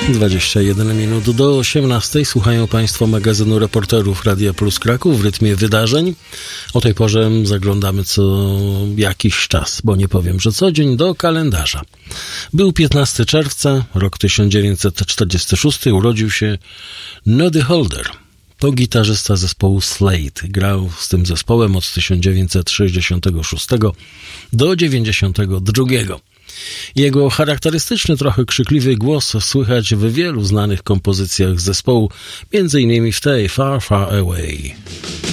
21 minut do 18. Słuchają Państwo magazynu reporterów Radia Plus Kraków w rytmie wydarzeń. O tej porze zaglądamy co jakiś czas, bo nie powiem, że co dzień, do kalendarza. Był 15 czerwca, rok 1946, urodził się Noddy Holder. To gitarzysta zespołu Slade. Grał z tym zespołem od 1966 do 1992. Jego charakterystyczny, trochę krzykliwy głos słychać w wielu znanych kompozycjach zespołu, m.in. w tej Far, Far Away.